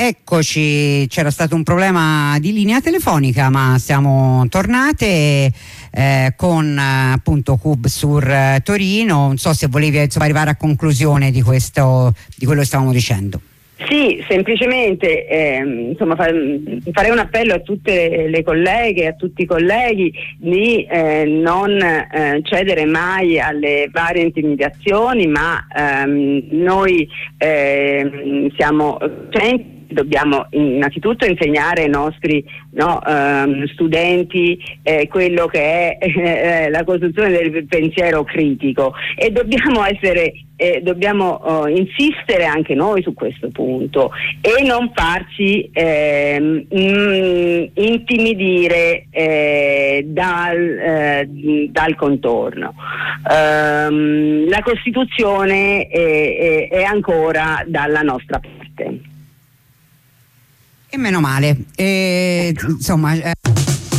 Eccoci, c'era stato un problema di linea telefonica, ma siamo tornate con appunto Cub Sur Torino. Non so se volevi arrivare a conclusione di quello che stavamo dicendo. Sì, semplicemente farei un appello a tutte le colleghe, a tutti i colleghi di non cedere mai alle varie intimidazioni, ma noi siamo dobbiamo innanzitutto insegnare ai nostri studenti quello che è la costruzione del pensiero critico, e dobbiamo insistere anche noi su questo punto e non farci intimidire dal contorno. La Costituzione è ancora dalla nostra parte. E meno male, insomma.